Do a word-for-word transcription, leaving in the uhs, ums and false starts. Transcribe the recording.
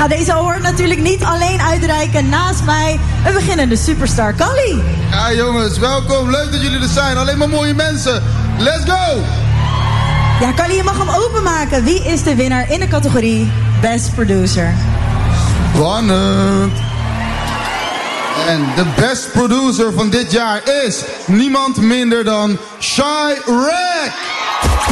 ga deze award natuurlijk niet alleen uitreiken. Naast mij een beginnende superstar, Kali. Ja jongens, welkom. Leuk dat jullie er zijn. Alleen maar mooie mensen. Let's go! Ja, Kali, je mag hem openmaken. Wie is de winnaar in de categorie Best Producer? Spannend. En de best producer van dit jaar is niemand minder dan Shy Rek.